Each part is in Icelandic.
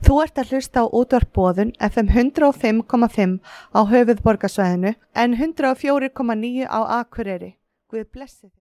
Þú ert að hlusta á útvarp Boðun FM 105,5 á höfuðborgarsvæðinu en 104,9 á Akureyri. Guð blessi þig.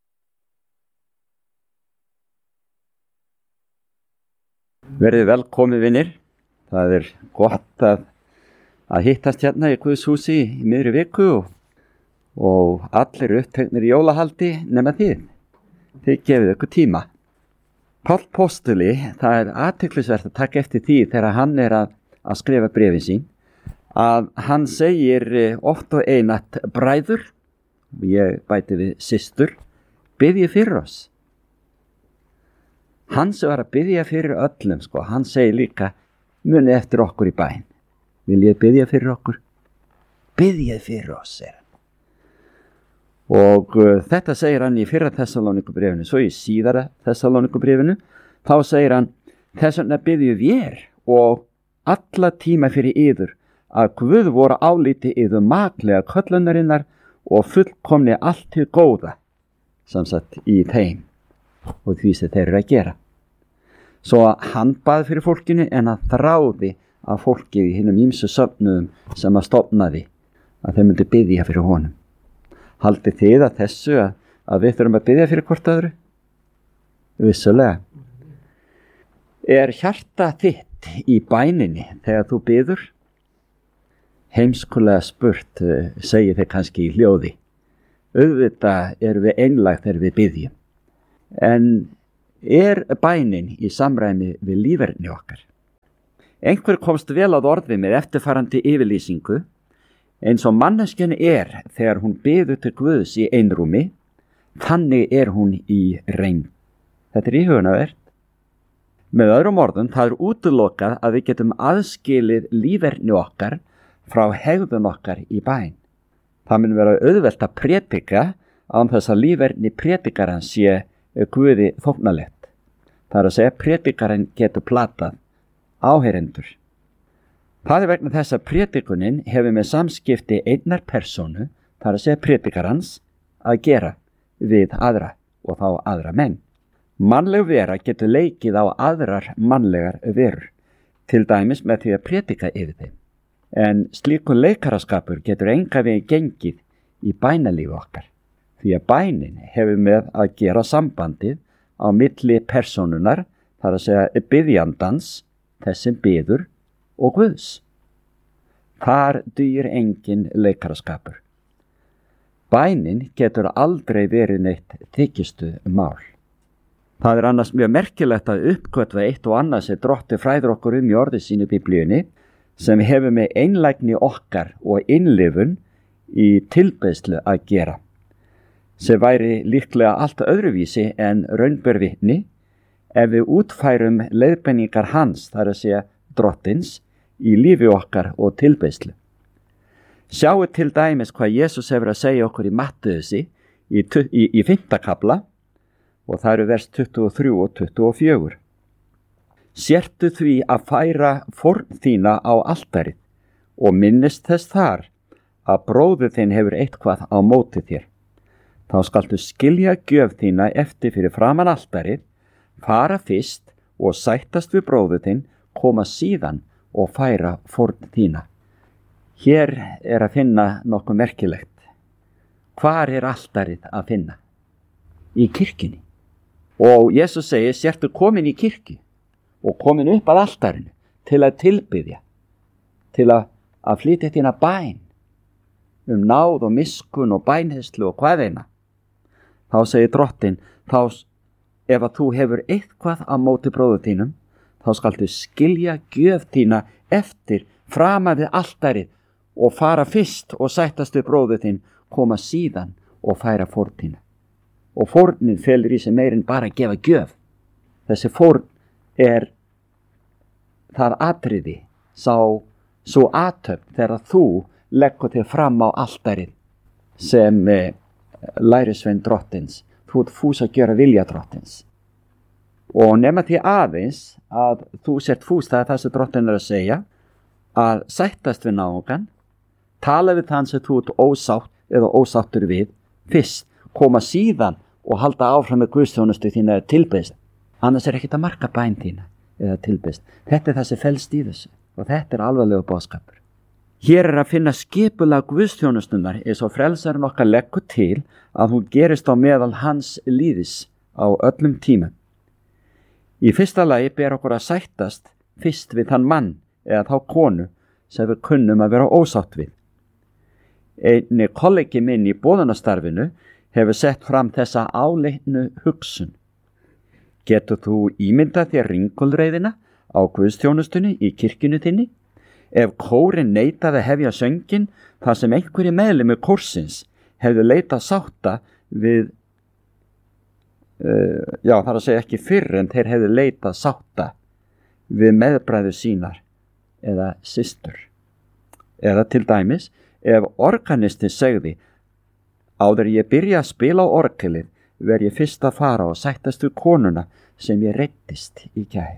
Verið velkomin vinir. Það er gott að hittast hérna í Guðshúsi í miðri viku og allir uppteknir í jólahaldi nema þið. Þið gefið ykkur tíma. Páll Póstuli, það er athyglisvert að taka eftir því þegar hann er að skrifa bréfin sín, að hann segir oft og einatt bræður, ég bæti við systur, biðji fyrir oss. Hann sem var að biðja fyrir öllum, hann segir líka, muni eftir okkur í bæn. Vil ég biðja fyrir okkur? Biðjið fyrir oss, segir hann. Og þetta segir hann í fyrra Þessalónikubréfinu, svo í síðara Þessalónikubréfinu, þá segir hann, þess vegna biðjum vér og alla tíma fyrir yður, að Guð voru álíti yður maklega köllunarinnar og fullkomni allt til góða, samsagt í þeim og því sem þeir eru að gera. Svo hann bað fyrir fólkinu en hann þráði að fólkið í hinum ýmsu söfnuðum sem að stofnaði að þeir myndi biðja fyrir honum. Haldið þið að þessu að við þurfum að biðja fyrir hvort öðru? Vissulega. Er hjarta þitt í bæninni þegar þú biður? Heimskulega spurt, segir þið kannski í hljóði. Auðvitað erum við einlæg þegar við biðjum. En er bænin í samræmi við líferni okkar? Einhver komst vel að orði með eftirfarandi yfirlýsingu, eins og manneskjan er þegar hún biður til Guðs í einrúmi, þannig er hún í reynd. Þetta er íhugunarvert. Með öðrum orðum, það er útilokað að við getum aðskilið líferni okkar frá hegðun okkar í bæn. Það mun vera auðvelt að predika án þess að líferni predikarans sé Guði þóknalegt. Það er að segja predikarinn getur platað áheyrendur. Það er vegna þess að predikunin hefur með samskipti einnar persónu, það er að segja predikarans, að gera við aðra og þá aðra menn. Mannleg vera getur leikið á aðrar mannlegar verur, til dæmis með því að predika yfir þeim. En slíkur leikaraskapur getur enga veginn gengið í bænalífi okkar, því að bænin hefur með að gera sambandið á milli persónunar, það er að segja biðjandans, þess sem biður, og Guðs. Þar dugir engin leikaraskapur. Bænin getur aldrei verið neitt þykjustu mál. Það er annars mjög merkilegt að uppgötva eitt og annað sem Drottinn fræðir okkur í orði sínu Biblíunni, sem hefur með einlægni okkar og innlifun í tilbeiðslu að gera, sem væri líklega allt öðruvísi en raunber vitni ef við útfærum leiðbeiningar hans, það er að segja Drottins, í lífi okkar og tilbeiðslu. Sjáu til dæmis hvað Jesús hefur að segja okkur í Mattheusi í 5. kafla og það eru vers 23 og 24. Sértu því að færa fórn þína á altarið og minnist þess þar að bróðir þinn hefur eitthvað á móti þér. Þá skaltu skilja gjöf þína eftir fyrir framan altarið, fara fyrst og sættast við bróður þinn, koma síðan og færa fórn þína. Hér er að finna nokkuð merkilegt. Hvar er altarið að finna? Í kirkjunni. Og Jesús segir, sértu komin í kirkju og komin upp að altarinu til að tilbiðja, til að flytja þína bæn náð og miskun og bænheyslu og hvað eina. Þá segir Drottinn, ef að þú hefur eitthvað á móti bróður þínum, þá skaltu skilja gjöf þína eftir frama við altarið og fara fyrst og sættast við bróður þinn, koma síðan og færa fórn þína. Og fórnin felur í sig meir en bara að gefa gjöf. Þessi fórn er það atriði, svo athöfn þegar þú leggur þig fram á altarið sem lærisvein Drottins. Þú ert fús að gera vilja Drottins. Og nema því aðeins að þú sért fús, það er það sem Drottinn er að segja, að sættast við náungan, tala við þann sem þú ert ósátt eða ósáttur við, fyrst, koma síðan og halda áfram með guðsþjónustu þína tilbeiðslu. Annars er ekkert að marka bæn þína. eða tilbest. Þetta er það sem felst í þessu og þetta er alvarlegur boðskapur. Hér er að finna skipulag guðsþjónustunnar eins og frelsarinn okkar leggur til að hún gerist á meðal hans líðis á öllum tímum. Í fyrsta lagi ber okkur að sættast fyrst við þann mann eða þá konu sem við kunnum að vera ósátt við. Einni kollegi minn í boðunastarfinu hefur sett fram þessa áleitnu hugsun. Getur þú ímyndað þér ringulreiðina á guðsþjónustunni í kirkjunni þinni? Ef kórinn neitaði að hefja sönginn þar sem einhverju meðlimir kórsins hefðu leitað sátta við, þar að segja ekki fyrr en þeir hefðu leitað sátta við meðbræður sínar eða systur. Eða til dæmis, ef organistin segði, áður ég byrja að spila á orgelið, verð ég fyrst að fara og sættast við konuna sem ég reiddist í gær.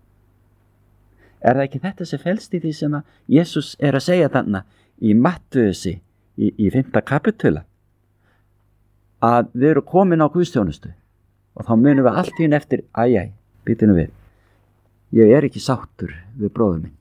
Er það ekki þetta sem felst í því sem að Jesús er að segja þarna í Mattheusi í 5. kapitula? Að við erum komin á guðsþjónustu og þá munum við allt í einu eftir, býtum við, ég er ekki sáttur við bróður minn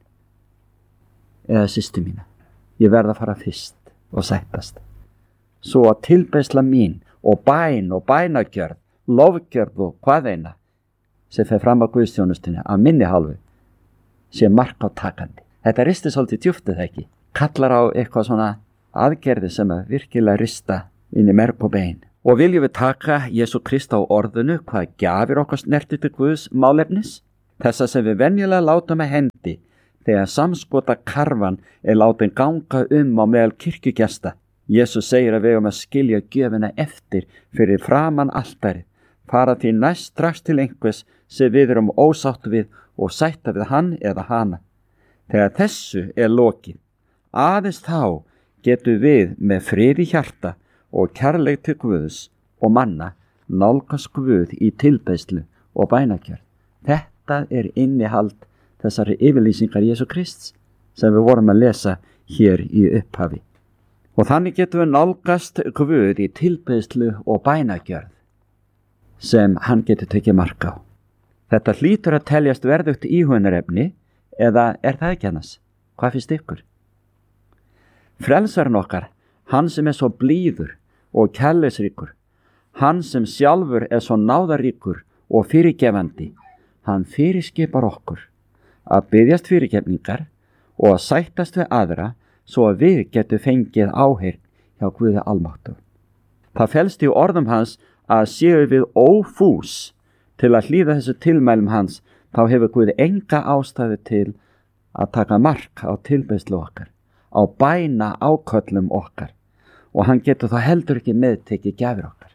eða systur mína. Ég verð að fara fyrst og sættast. Svo að tilbeiðsla mín og bæn og bænagjörð, lofgjörð og hvaðeina sem fer fram á guðsþjónustunni af minni hálfu sé mark á takandi. Þetta risti svolítið djúpt eða ekki. Kallar á eitthvað svona aðgerði sem að virkilega rista inn í merg og bein. Og viljum við taka Jesú Krist á orðinu hvað gjafir okkar snerti til Guðs málefnis? Þessa sem við venjulega látum að hendi þegar samskota karfan er látin ganga á meðal kirkjugesta. Jesús segir að við að skilja gjöfina eftir fyrir framan altarið, fara því næst strax til einhvers sem við erum ósátt við og sætta við hann eða hana. Þegar þessu er lokið, aðeins þá getum við með frið í hjarta og kærleik til Guðs og manna nálgast Guð í tilbeiðslu og bænagjörð. Þetta er innihald þessari yfirlýsingar Jesú Krists sem við vorum að lesa hér í upphafi. Og þannig getum við nálgast Guð í tilbeiðslu og bænagjörð sem hann getur tekið mark á. Þetta hlýtur að teljast verðugt íhugunarefni eða er það ekki annars? Hvað finnst ykkur? Frelsarinn okkar, hann sem er svo blíður og kærleiksríkur, hann sem sjálfur er svo náðaríkur og fyrirgefandi, hann fyrirskipar okkur að biðjast fyrirgefningar og að sættast við aðra svo að við getum fengið áheyrn hjá Guði almáttugur. Það felst í orðum hans að séu við ófús til að hlýða þessu tilmælum hans, þá hefur Guð enga ástæðu til að taka mark á tilbeiðslu okkar, á bæna áköllum okkar og hann getur þá heldur ekki meðtekið gjafir okkar.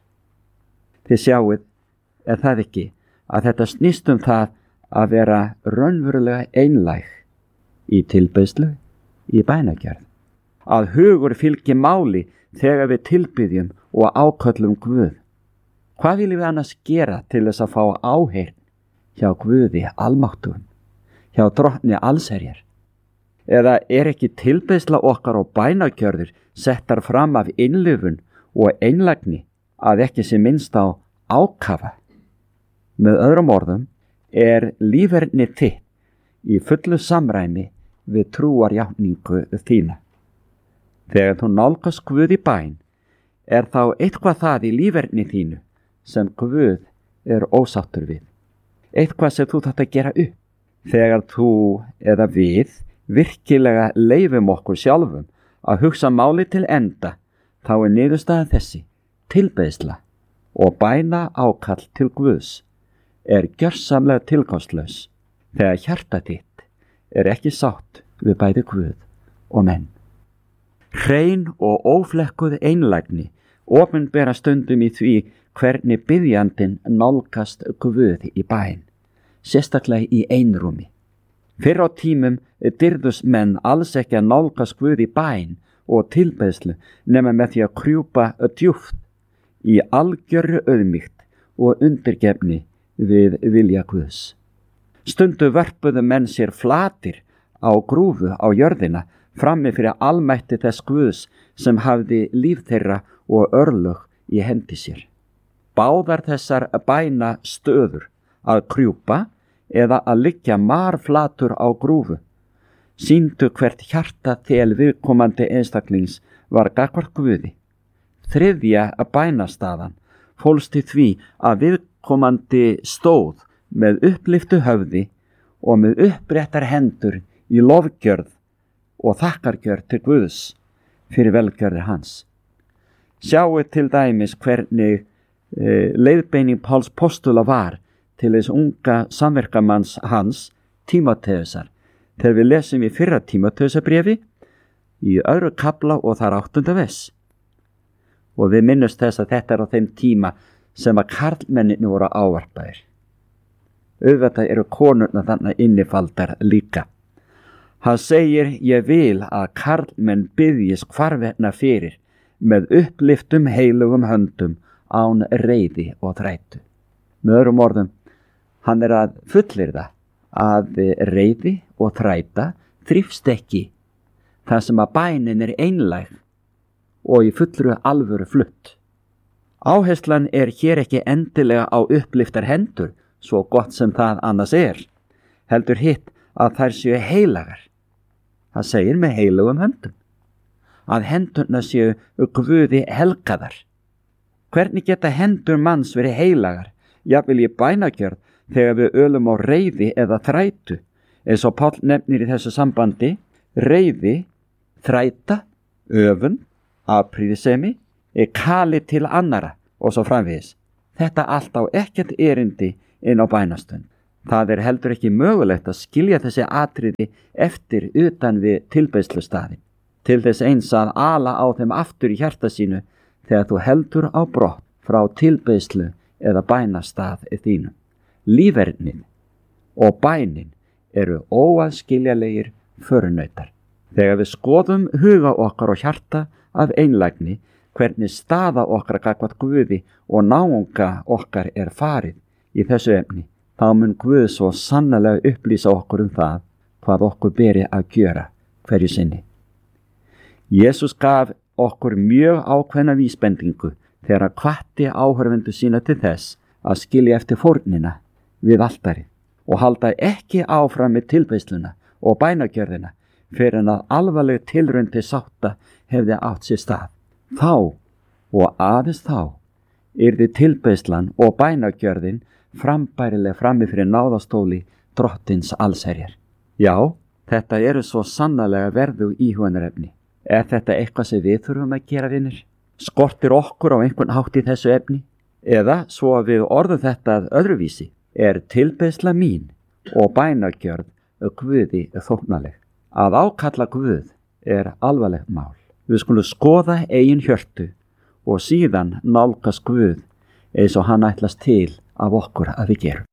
Þið sjáuð, er það ekki að þetta snýst það að vera raunverulega einlæg í tilbeiðslu, í bænagjörð. Að hugur fylgi máli þegar við tilbiðjum og áköllum Guð. Hvað viljum við annars gera til þess að fá áheyrn hjá Guði almáttugum, hjá drottni allsherjar? Eða er ekki tilbeiðsla okkar og bænagjörður settar fram af innlifun og einlægni að ekki sé minnst á ákafa? Með öðrum orðum er líferni þitt í fullu samræmi við trúarjátningu þína. Þegar þú nálgast Guð í bæn, er þá eitthvað það í líferni þínu sem Guð er ósáttur við. Eitthvað sem þú þarft að gera upp. Þegar þú eða við virkilega leyfum okkur sjálfum að hugsa máli til enda, þá er niðurstaðan þessi: tilbeiðsla og bæna ákall til Guðs er gjörsamlega tilgangslaus þegar hjarta þitt er ekki sátt við bæði Guð og menn. Hrein og óflekkuð einlægni opinbera stundum í því hvernig biðjandinn nálgast Guð í bæn, sérstaklega í einrúmi. Fyrr á tímum dyrðust menn alls ekki að nálgast Guð í bæn og tilbeiðslu nema með því að krjúpa djúpt í algjörri auðmýkt og undirgefni við vilja Guðs. Stundu vörpuðu menn sér flatir á grúfu á jörðina frammi fyrir almætti þess Guðs sem hafði líf þeirra og örlög í hendi sér. Báðar þessar bæna stöður, að krjúpa eða að liggja marflatur á grúfu. Sýndu hvert hjarta þel viðkomandi einstaklings var gagnvart Guði. Þriðja bænastaðan fólst í því að viðkomandi stóð með upplyftu höfði og með uppréttar hendur í lofgjörð og þakkargjörð til Guðs fyrir velgjörðir hans. Sjáu til dæmis hvernig leiðbeining Páls postula var til þess unga samverkamanns hans, Tímóteusar, þegar við lesum í fyrra Tímóteusarbréfi í 2. kafla og þar 8. vers. Og við minnumst þess að þetta á þeim tíma sem að karlmenninu voru ávarpaðir. Auðvitað eru konurna þannig innifaldar líka. Hann segir, ég vil að karlmenn biðjist hvarvetna fyrir með upplyftum heilugum höndum án reiði og þrætu. Með öðrum orðum, hann er að fullyrða að reiði og þræta þrífst ekki þar sem að bænin er einlæg og í fullru alvöru flutt. Áherslan er hér ekki endilega á upplyftar hendur, svo gott sem það annars er, heldur hitt að þær séu heilagar. Það segir með heilugum höndum, að hendurna séu Guði helgaðar. Hvernig geta hendur manns verið heilagar, jafnvel í bænagjörð þegar við ölum á reiði eða þrætu, eins og Páll nefnir í þessu sambandi, reiði, þræta, öfund, afprýðisemi, kali til annara og svo framvegis. Þetta allt á ekkert erindi inn á bænastund. Það er heldur ekki mögulegt að skilja þessi atriði eftir utan við tilbeiðslustaðin, til þess eins að ala á þeim aftur í hjarta sínu þegar þú heldur á brott frá tilbeiðslu eða bænastað þínum. Lífernið og bænin eru óaðskiljanlegir förunautar. Þegar við skoðum huga okkar og hjarta af einlægni, hvernig staða okkar gagnvart Guði og náunga okkar er farið í þessu efni, þá mun Guð svo sannarlega upplýsa okkur það hvað okkur beri að gjöra hverju sinni. Jesús gaf okkur mjög ákveðna vísbendingu þegar hann hvatti áhorfendur sína til þess að skilja eftir fórnina við altarið og halda ekki áfram með tilbeiðsluna og bænagjörðina fyrir en að alvarleg tilraun til sátta hefði átt sér stað. Þá og aðeins þá yrði tilbeiðslan og bænagjörðin frambærileg frammi fyrir náðastóli drottins allsherjar. Já, þetta eru svo sannarlega verðu íhugunarefni. Er þetta eitthvað sem við þurfum að gera, vinir? Skortir okkur á einhvern hátt í þessu efni? Eða, svo að við orðum þetta að öðruvísi, er tilbeiðsla mín og bænagjörð Guði þóknanleg. Að ákalla Guð er alvarlegt mál. Við skulum skoða eigin hjörtu og síðan nálgast Guð eins og hann ætlast til af okkur að við gerum.